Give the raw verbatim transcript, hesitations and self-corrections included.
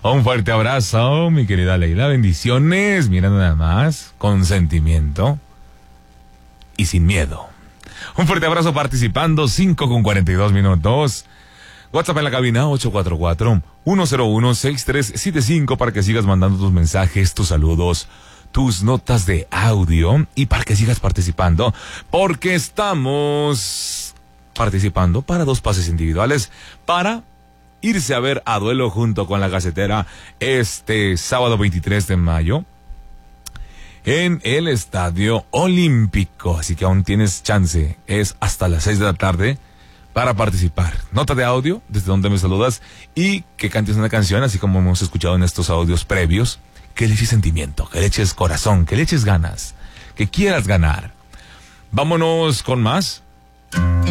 Un fuerte abrazo, mi querida Leila. Bendiciones. Mira nada más. Con sentimiento y sin miedo. Un fuerte abrazo participando. cinco con cuarenta y dos minutos. WhatsApp en la cabina ocho cuatro cuatro, uno cero uno, seis tres siete cinco para que sigas mandando tus mensajes, tus saludos, tus notas de audio y para que sigas participando, porque estamos participando para dos pases individuales para irse a ver a duelo junto con la Gacetera este sábado veintitrés de mayo en el Estadio Olímpico. Así que aún tienes chance, es hasta las seis de la tarde para participar. Nota de audio desde donde me saludas y que cantes una canción, así como hemos escuchado en estos audios previos, que le eches sentimiento, que le eches corazón, que le eches ganas, que quieras ganar. Vámonos con más.